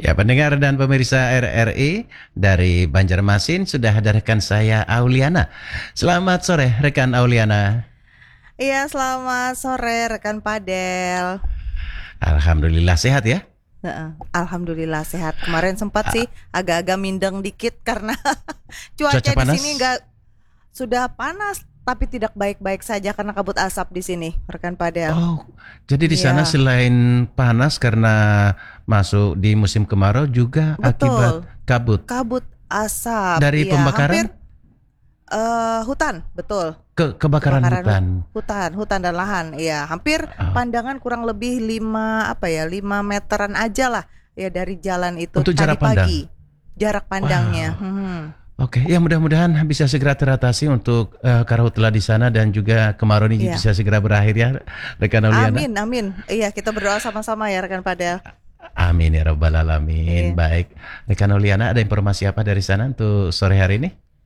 Ya, pendengar dan pemirsa RRI dari Banjarmasin sudah ada rekan saya Auliana. Selamat sore rekan Auliana. Iya, selamat sore rekan Padel. Alhamdulillah sehat ya. Alhamdulillah sehat. Kemarin sempat sih agak-agak mindeng dikit karena Cuaca cuaca di panas? sini nggak sudah panas, tapi tidak baik-baik saja karena kabut asap di sini, rekan Padel. Oh, jadi di sana Iya, selain panas karena masuk di musim kemarau juga akibat betul. kabut Kabut asap, dari iya, hampir pembakaran hutan, betul. ke kebakaran Kebakaran hutan. hutan dan lahan. Iya, hampir Oh, pandangan kurang lebih 5 meteran aja lah ya dari jalan itu untuk tadi jarak pandang. pagi. Jarak pandangnya. Wow. Oke, ya mudah-mudahan bisa segera teratasi untuk karhutla di sana dan juga kemarau ini Iya. bisa segera berakhir ya, rekan Auliana. Amin, amin. Iya, kita berdoa sama-sama ya rekan Padel. Amin ya rabbal alamin. Iya. Baik, rekan Auliana ada informasi apa dari sana untuk sore hari ini?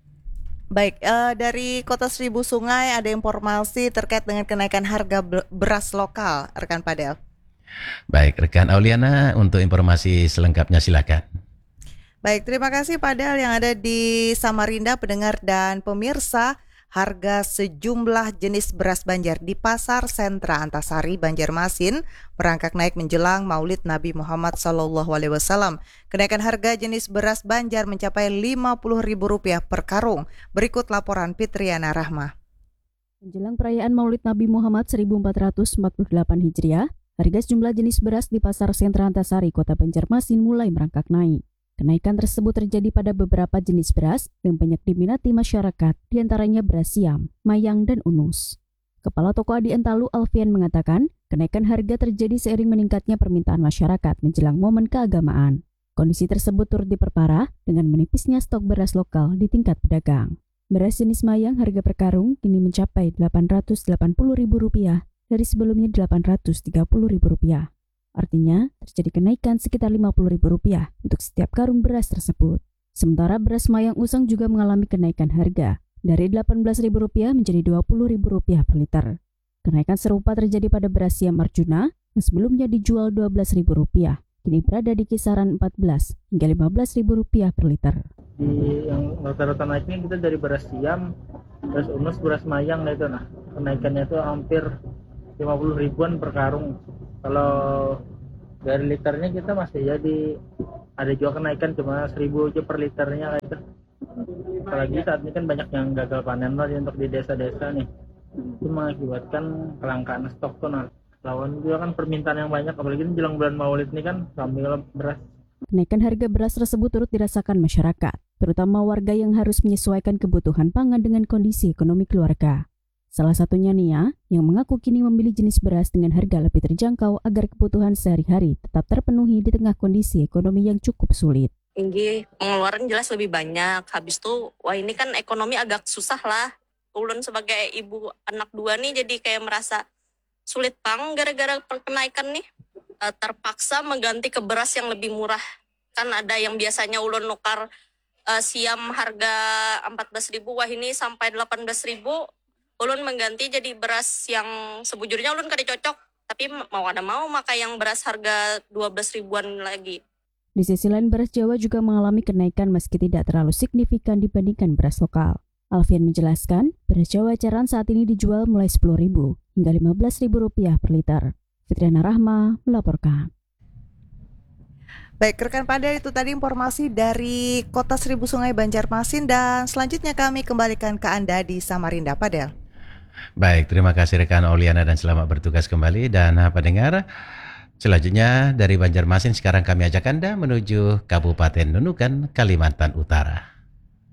Baik, dari Kota Seribu Sungai ada informasi terkait dengan kenaikan harga beras lokal, rekan Padel. Baik, rekan Auliana untuk informasi selengkapnya silakan. Baik, terima kasih Padel yang ada di Samarinda, pendengar dan pemirsa. Harga sejumlah jenis beras Banjar di Pasar Sentra Antasari, Banjarmasin merangkak naik menjelang Maulid Nabi Muhammad SAW. Kenaikan harga jenis beras Banjar mencapai Rp50.000 per karung. Berikut laporan Fitriana Rahma. Menjelang perayaan Maulid Nabi Muhammad 1448 Hijriah, harga sejumlah jenis beras di Pasar Sentra Antasari, Kota Banjarmasin mulai merangkak naik. Kenaikan tersebut terjadi pada beberapa jenis beras yang banyak diminati masyarakat, diantaranya beras siam, mayang, dan unus. Kepala Toko Adi Entalu Alfian mengatakan, kenaikan harga terjadi seiring meningkatnya permintaan masyarakat menjelang momen keagamaan. Kondisi tersebut turut diperparah dengan menipisnya stok beras lokal di tingkat pedagang. Beras jenis mayang harga per karung kini mencapai Rp880.000 dari sebelumnya Rp830.000. Artinya, terjadi kenaikan sekitar Rp50.000 untuk setiap karung beras tersebut. Sementara beras mayang usang juga mengalami kenaikan harga dari Rp18.000 menjadi Rp20.000 per liter. Kenaikan serupa terjadi pada beras siam Arjuna yang sebelumnya dijual Rp12.000, kini berada di kisaran Rp14 hingga Rp15.000 per liter. Di yang rata-rata naiknya kita dari beras siam, beras unus, beras mayang itu kenaikannya itu hampir 50 ribuan per karung. Kalau dari liternya kita masih jadi ada juga kenaikan cuma 1.000 aja per liternya gitu. Apalagi saat ini kan banyak yang gagal panen lagi untuk di desa-desa nih. Itu mengakibatkan kelangkaan stok tuh. Lawan juga kan permintaan yang banyak, apalagi jelang bulan Maulid ini kan ramai beras. Kenaikan harga beras tersebut turut dirasakan masyarakat, terutama warga yang harus menyesuaikan kebutuhan pangan dengan kondisi ekonomi keluarga. Salah satunya Nia, yang mengaku kini memilih jenis beras dengan harga lebih terjangkau agar kebutuhan sehari-hari tetap terpenuhi di tengah kondisi ekonomi yang cukup sulit. Tinggi, pengeluaran jelas lebih banyak. Habis itu, wah ini kan ekonomi agak susah lah. Ulun sebagai ibu anak dua nih jadi kayak merasa sulit pang gara-gara kenaikan nih. Terpaksa mengganti ke beras yang lebih murah. Kan ada yang biasanya ulun nukar siam harga 14.000, wah ini sampai 18.000. Ulun mengganti jadi beras yang sebujurnya ulun kada cocok, tapi mau ada mau maka yang beras harga 12 ribuan lagi. Di sisi lain, beras Jawa juga mengalami kenaikan meski tidak terlalu signifikan dibandingkan beras lokal. Alfian menjelaskan, beras Jawa eceran saat ini dijual mulai Rp10.000 hingga Rp15.000 per liter. Fitriana Rahma melaporkan. Baik, rekan Padel, itu tadi informasi dari Kota Seribu Sungai Banjarmasin dan selanjutnya kami kembalikan ke Anda di Samarinda, Padel. Baik, terima kasih rekan Auliana dan selamat bertugas kembali. Dan pendengar, selanjutnya dari Banjarmasin sekarang kami ajak Anda menuju Kabupaten Nunukan, Kalimantan Utara.